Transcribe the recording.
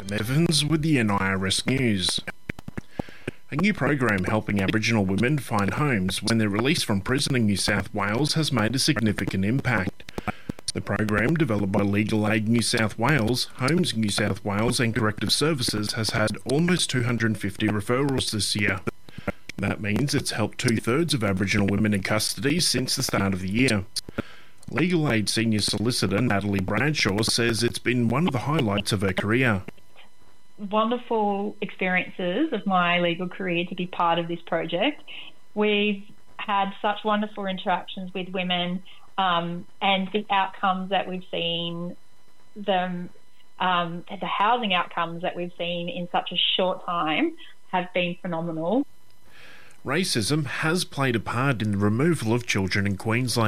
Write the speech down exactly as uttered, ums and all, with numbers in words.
Sam Evans with the N I R S News. A new program helping Aboriginal women find homes when they're released from prison in New South Wales has made a significant impact. The program, developed by Legal Aid New South Wales, Homes New South Wales and Corrective Services, has had almost two hundred fifty referrals this year. That means it's helped two-thirds of Aboriginal women in custody since the start of the year. Legal Aid Senior Solicitor Natalie Bradshaw says it's been one of the highlights of her career. Wonderful experiences of my legal career to be part of this project. We've had such wonderful interactions with women, um, and the outcomes that we've seen, the, um, the housing outcomes that we've seen in such a short time have been phenomenal. Racism has played a part in the removal of children in Queensland.